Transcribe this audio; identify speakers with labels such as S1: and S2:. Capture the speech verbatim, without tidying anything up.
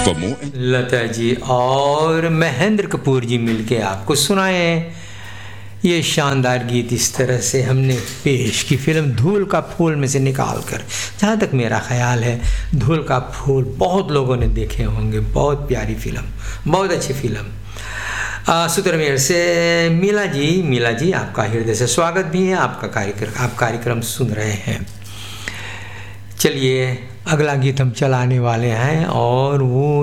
S1: For more
S2: Lata ji और महेंद्र कपूर जी मिलके आपको सुनाए ये शानदार गीत। इस तरह से हमने पेश की फिल्म धूल का फूल में से निकाल कर। जहाँ तक मेरा ख्याल है धूल का फूल बहुत लोगों ने देखे होंगे, बहुत प्यारी फिल्म, बहुत अच्छी फिल्म। सूत्रमेर से मीला जी, मीला जी आपका हृदय से स्वागत भी है। आपका कार्यक्रम आप कार्यक्रम सुन रहे हैं। चलिए अगला गीत हम चलाने वाले हैं और वो